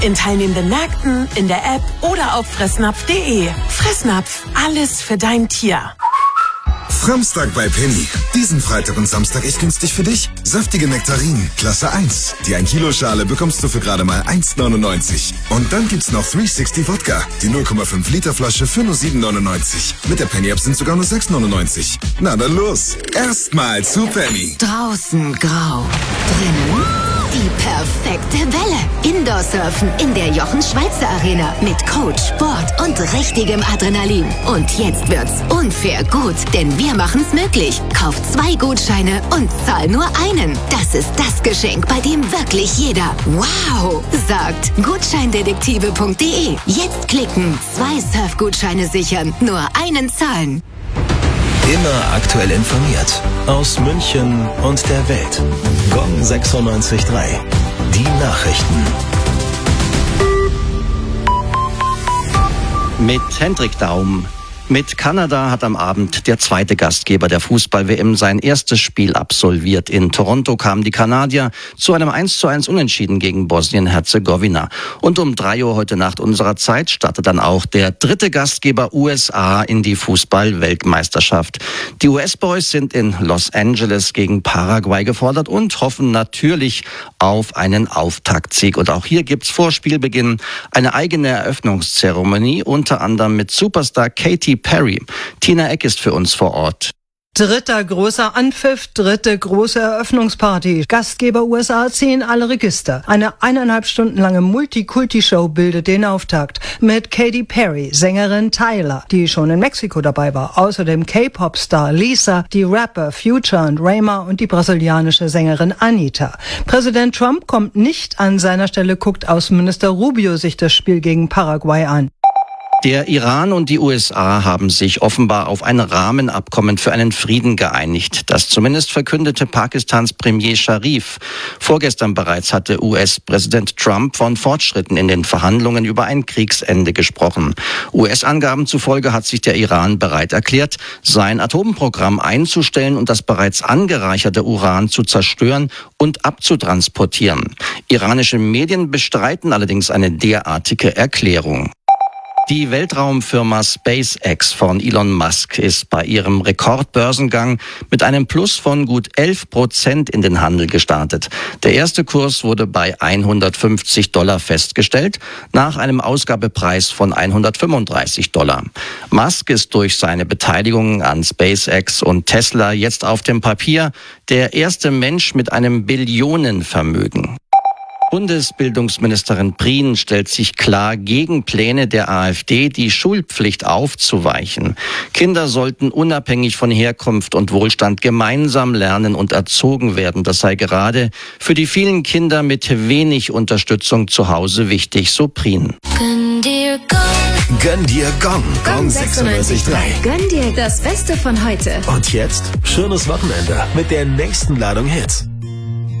In teilnehmenden Märkten, in der App oder auf fressnapf.de. Fressnapf, alles für dein Tier. Framstag bei Penny. Diesen Freitag und Samstag echt günstig für dich. Saftige Nektarinen, Klasse 1. Die 1 Kilo Schale bekommst du für gerade mal 1,99. Und dann gibt's noch 360 Wodka. Die 0,5 Liter Flasche für nur 7,99. Mit der Penny App sind sogar nur 6,99. Na dann los. Erstmal zu Penny. Draußen grau, drinnen die perfekte Welle. Indoor-Surfen in der Jochen-Schweizer Arena mit Coach, Sport und richtigem Adrenalin. Und jetzt wird's unfair gut, denn wir machen's möglich. Kauf 2 Gutscheine und zahl nur einen. Das ist das Geschenk, bei dem wirklich jeder wow sagt. Gutscheindetektive.de. Jetzt klicken, 2 Surfgutscheine sichern, nur einen zahlen. Immer aktuell informiert. Aus München und der Welt. Gong 96.3. Die Nachrichten. Mit Hendrik Daum. Mit Kanada hat am Abend der zweite Gastgeber der Fußball-WM sein erstes Spiel absolviert. In Toronto kamen die Kanadier zu einem 1:1 Unentschieden gegen Bosnien-Herzegowina. Und um 3 Uhr heute Nacht unserer Zeit startet dann auch der dritte Gastgeber USA in die Fußball-Weltmeisterschaft. Die US-Boys sind in Los Angeles gegen Paraguay gefordert und hoffen natürlich auf einen Auftaktsieg. Und auch hier gibt's vor Spielbeginn eine eigene Eröffnungszeremonie, unter anderem mit Superstar Katy Perry. Tina Eck ist für uns vor Ort. Dritter großer Anpfiff, dritte große Eröffnungsparty. Gastgeber USA ziehen alle Register. Eine 1,5 Stunden lange Multikulti-Show bildet den Auftakt. Mit Katy Perry, Sängerin Tyler, die schon in Mexiko dabei war. Außerdem K-Pop-Star Lisa, die Rapper Future und Rema und die brasilianische Sängerin Anitta. Präsident Trump kommt nicht an seiner Stelle, guckt Außenminister Rubio sich das Spiel gegen Paraguay an. Der Iran und die USA haben sich offenbar auf ein Rahmenabkommen für einen Frieden geeinigt. Das zumindest verkündete Pakistans Premier Sharif. Vorgestern bereits hatte US-Präsident Trump von Fortschritten in den Verhandlungen über ein Kriegsende gesprochen. US-Angaben zufolge hat sich der Iran bereit erklärt, sein Atomprogramm einzustellen und das bereits angereicherte Uran zu zerstören und abzutransportieren. Iranische Medien bestreiten allerdings eine derartige Erklärung. Die Weltraumfirma SpaceX von Elon Musk ist bei ihrem Rekordbörsengang mit einem Plus von gut 11% in den Handel gestartet. Der erste Kurs wurde bei $150 festgestellt, nach einem Ausgabepreis von $135. Musk ist durch seine Beteiligung an SpaceX und Tesla jetzt auf dem Papier der erste Mensch mit einem Billionenvermögen. Bundesbildungsministerin Prien stellt sich klar gegen Pläne der AfD, die Schulpflicht aufzuweichen. Kinder sollten unabhängig von Herkunft und Wohlstand gemeinsam lernen und erzogen werden. Das sei gerade für die vielen Kinder mit wenig Unterstützung zu Hause wichtig, so Prien. Gönn dir Gong. Gönn dir Gong. Gong 96.3. Gönn dir das Beste von heute. Und jetzt schönes Wochenende mit der nächsten Ladung Hits.